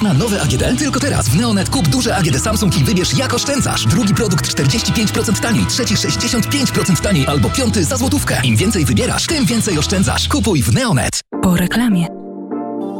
Na nowe AGD tylko teraz w Neonet kup duże AGD Samsung i wybierz jak oszczędzasz. Drugi produkt 45% taniej, trzeci 65% taniej albo piąty za złotówkę. Im więcej wybierasz, tym więcej oszczędzasz. Kupuj w Neonet. Po reklamie.